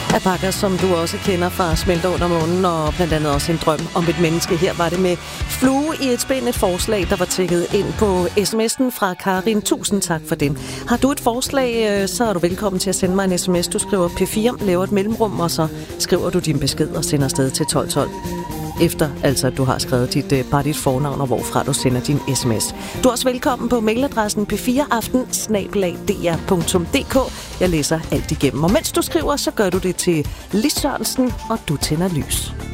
Alpaca, som du også kender fra Smelter under månen, og blandt andet også en drøm om et menneske. Her var det med Flue i et spændende forslag, der var tækket ind på sms'en fra Karin. Tusind tak for det. Har du et forslag, så er du velkommen til at sende mig en sms. Du skriver P4, laver et mellemrum, og så skriver du din besked og sender afsted til 1212. Efter altså, at du har skrevet bare dit fornavn og hvorfra du sender din sms. Du er også velkommen på mailadressen p4aften@dr.dk. Jeg læser alt igennem. Og mens du skriver, så gør du det til Lis Sørensen, og du tænder lys.